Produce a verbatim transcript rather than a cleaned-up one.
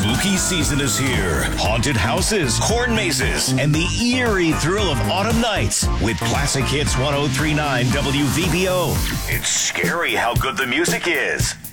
Spooky season is here. Haunted houses, corn mazes, and the eerie thrill of autumn nights with Classic Hits one oh three point nine W V B O. It's scary how good the music is.